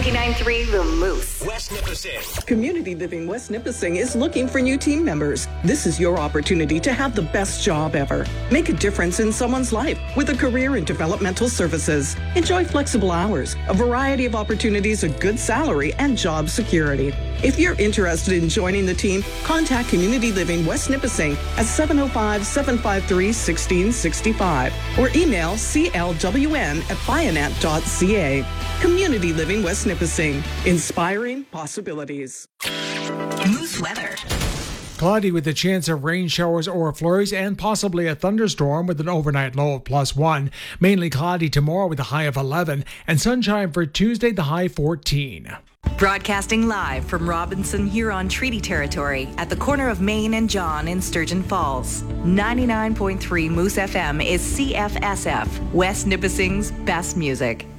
99.3 The Moose. West Nipissing. Community Living West Nipissing is looking for new team members. This is your opportunity to have the best job ever. Make a difference in someone's life with a career in developmental services. Enjoy flexible hours, a variety of opportunities, a good salary, and job security. If you're interested in joining the team, contact Community Living West Nipissing at 705-753-1665 or email clwn@bionet.ca. Community Living West Nipissing, inspiring possibilities. Moose weather. Cloudy with a chance of rain showers or flurries and possibly a thunderstorm with an overnight low of +1. Mainly cloudy tomorrow with a high of 11 and sunshine for Tuesday, the high 14. Broadcasting live from Robinson Huron Treaty Territory at the corner of Main and John in Sturgeon Falls. 99.3 Moose FM is CFSF, West Nipissing's best music.